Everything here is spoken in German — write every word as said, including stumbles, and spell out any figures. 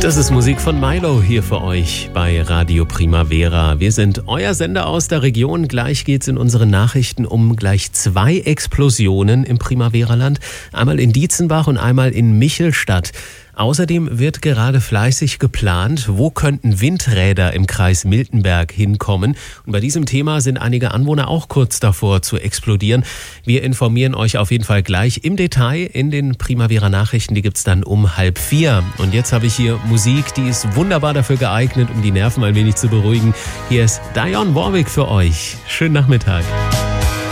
Das ist Musik von Milo hier für euch bei Radio Primavera. Wir sind euer Sender aus der Region. Gleich geht's in unseren Nachrichten um gleich zwei Explosionen im Primavera-Land. Einmal in Dietzenbach und einmal in Michelstadt. Außerdem wird gerade fleißig geplant, wo könnten Windräder im Kreis Miltenberg hinkommen. Und bei diesem Thema sind einige Anwohner auch kurz davor zu explodieren. Wir informieren euch auf jeden Fall gleich im Detail in den Primavera-Nachrichten. Die gibt's dann um halb vier. Und jetzt habe ich hier Musik, die ist wunderbar dafür geeignet, um die Nerven ein wenig zu beruhigen. Hier ist Dionne Warwick für euch. Schönen Nachmittag.